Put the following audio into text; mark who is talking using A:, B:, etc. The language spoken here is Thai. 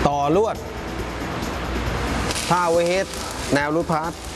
A: ต่อลวดท่าเวเฮดแนวรูทพาร์ท